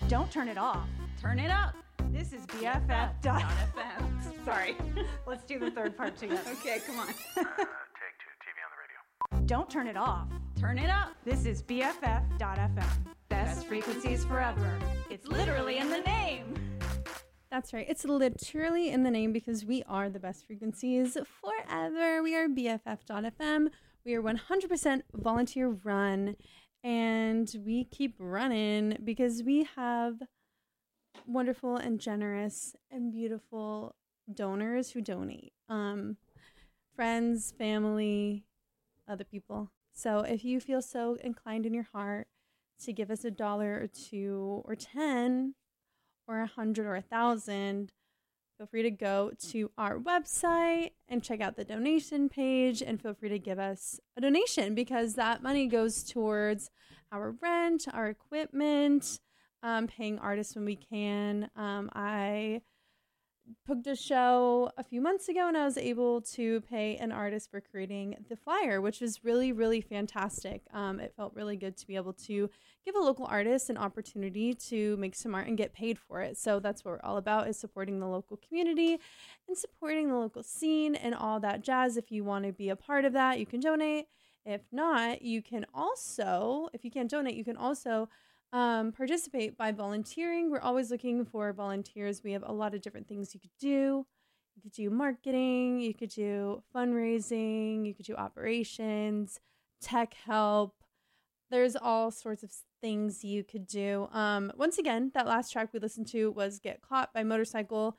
Don't turn it off. Turn it up. This is BFF.FM. Sorry. Let's do the third part together. Okay, come on. Take 2, TV on the radio. Don't turn it off. Turn it up. This is BFF.FM. Best frequencies forever. It's literally in the name. That's right. It's literally in the name because we are the best frequencies forever. We are BFF.FM. We are 100% volunteer run, and we keep running because we have wonderful and generous and beautiful donors who donate. Friends, family, other people. So if you feel so inclined in your heart to give us $1 or $2 or 10 or 100 or 1,000, feel free to go to our website and check out the donation page and feel free to give us a donation because that money goes towards our rent, our equipment, paying artists when we can. I booked a show a few months ago and I was able to pay an artist for creating the flyer, which was really, really fantastic. It felt really good to be able to give a local artist an opportunity to make some art and get paid for it. So that's what we're all about, is supporting the local community and supporting the local scene and all that jazz. If you want to be a part of that, you can donate. If not, you can also, if you can't donate, you can also participate by volunteering. We're always looking for volunteers. We have a lot of different things you could do. You could do marketing, you could do fundraising, you could do operations, tech help. There's all sorts of things you could do. Once again, that last track we listened to was Get Caught by Motorcycle.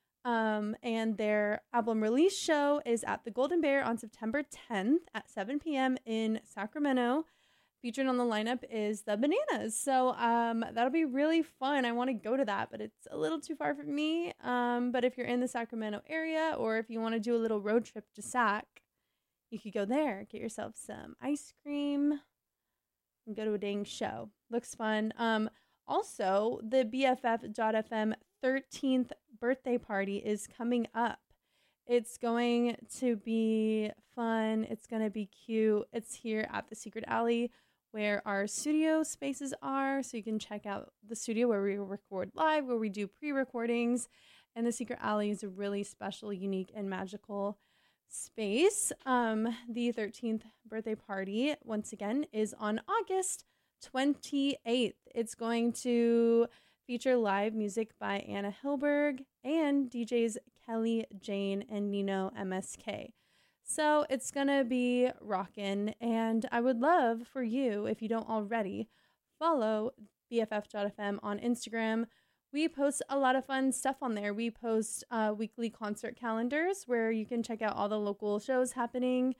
And their album release show is at the Golden Bear on September 10th at 7 p.m. in Sacramento. Featured on the lineup is the Bananas. So that'll be really fun. I want to go to that, but it's a little too far for me. But if you're in the Sacramento area or if you want to do a little road trip to Sac, you could go there, get yourself some ice cream, and go to a dang show. Looks fun. Also, the BFF.FM 13th birthday party is coming up. It's going to be fun. It's going to be cute. It's here at the Secret Alley where our studio spaces are. So you can check out the studio where we record live, where we do pre-recordings. And the Secret Alley is a really special, unique, and magical space. The 13th birthday party, once again, is on August 28th. It's going to feature live music by Anna Hilberg and DJs Kelly, Jane, and Nino MSK. So it's going to be rockin', and I would love for you, if you don't already, follow BFF.FM on Instagram. We post a lot of fun stuff on there. We post weekly concert calendars where you can check out all the local shows happening.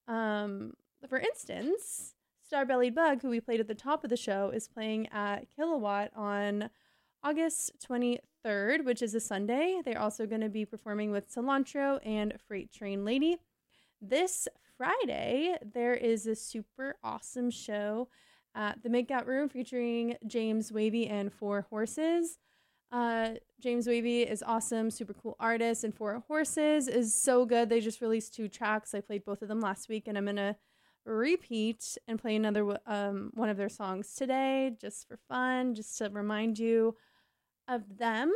For instance, Starbellied Bug, who we played at the top of the show, is playing at Kilowatt on August 23rd, which is a Sunday. They're also going to be performing with Cilantro and Freight Train Lady. This Friday, there is a super awesome show at the Makeout Room featuring James Wavy and Four Horses. James Wavy is awesome, super cool artist, and Four Horses is so good. They just released 2 tracks. I played both of them last week, and I'm going to repeat and play another one of their songs today just for fun, just to remind you of them.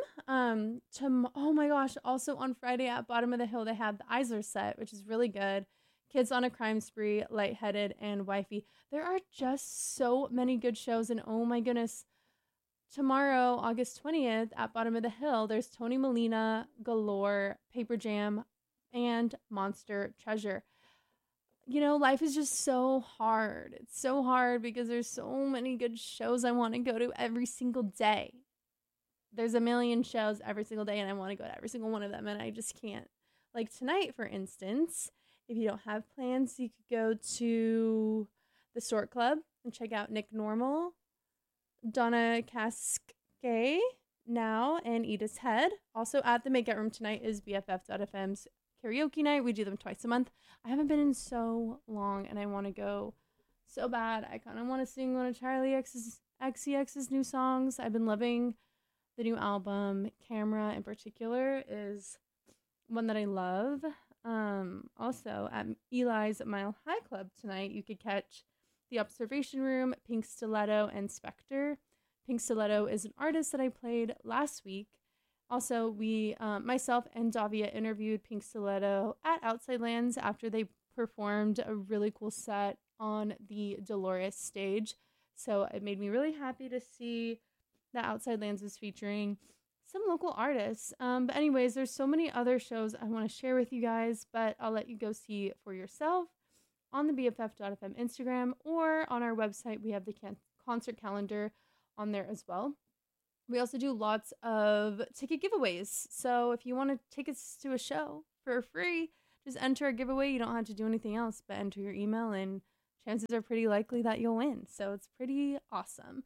Oh my gosh, also on Friday at Bottom of the Hill they have the Eisler set, which is really good. Kids on a Crime Spree, Lightheaded, and Wifey. There are just so many good shows, and oh my goodness, tomorrow, August 20th at Bottom of the Hill, there's Tony Molina, Galore, Paper Jam, and Monster Treasure. You know, life is just so hard. It's so hard because there's so many good shows I want to go to every single day. There's a million shows every single day, and I want to go to every single one of them, and I just can't. Like tonight, for instance, if you don't have plans, you could go to the Stork Club and check out Nick Normal, Donna Cascade Now, and Edith's Head. Also at the Makeout Room tonight is BFF.FM's karaoke night. We do them twice a month. I haven't been in so long, and I want to go so bad. I kind of want to sing one of Charlie XCX's new songs. I've been loving the new album. Camera in particular is one that I love. Also at Eli's Mile High Club tonight, you could catch The Observation Room, Pink Stiletto, and Spectre. Pink Stiletto is an artist that I played last week. Also, we, myself and Davia interviewed Pink Stiletto at Outside Lands after they performed a really cool set on the Dolores stage. So it made me really happy to see that Outside Lands was featuring some local artists. But anyways, there's so many other shows I want to share with you guys, but I'll let you go see for yourself on the BFF.fm Instagram, or on our website. We have the concert calendar on there as well. We also do lots of ticket giveaways. So if you want tickets to a show for free, just enter a giveaway. You don't have to do anything else but enter your email, and chances are pretty likely that you'll win. So it's pretty awesome.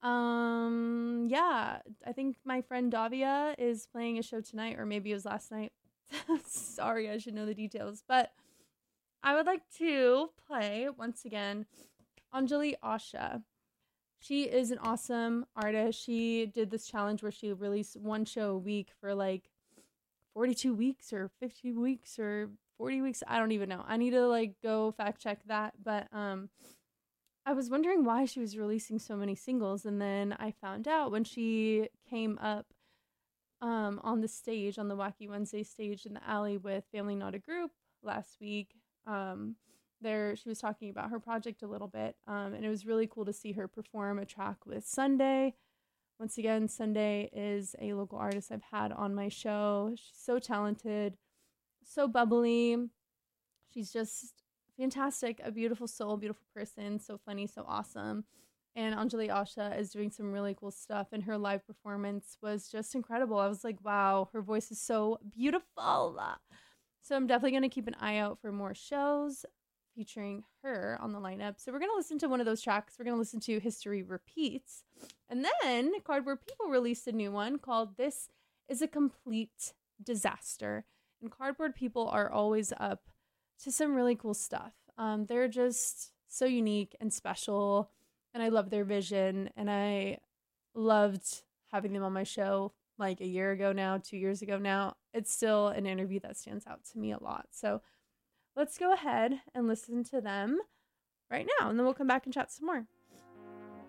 Yeah, I think my friend Davia is playing a show tonight, or maybe it was last night. Sorry, I should know the details. But I would like to play, once again, Anjali Asha. She is an awesome artist. She did this challenge where she released one show a week for like 42 weeks or 50 weeks or 40 weeks. I don't even know. I need to like go fact check that. But I was wondering why she was releasing so many singles. And then I found out when she came up on the stage, on the Wacky Wednesday stage in the alley with Family Not a Group last week. There she was talking about her project a little bit, and it was really cool to see her perform a track with Sunday. Once again, Sunday is a local artist I've had on my show. She's so talented, so bubbly. She's just fantastic, a beautiful soul, beautiful person, so funny, so awesome. And Anjali Asha is doing some really cool stuff, and her live performance was just incredible. I was like, wow, her voice is so beautiful. So I'm definitely going to keep an eye out for more shows featuring her on the lineup. So we're going to listen to one of those tracks. We're going to listen to History Repeats. And then Cardboard People released a new one called This Is a Complete Disaster. And Cardboard People are always up to some really cool stuff. They're just so unique and special. And I love their vision. And I loved having them on my show like a year ago now, 2 years ago now. It's still an interview that stands out to me a lot. So let's go ahead and listen to them right now, and then we'll come back and chat some more.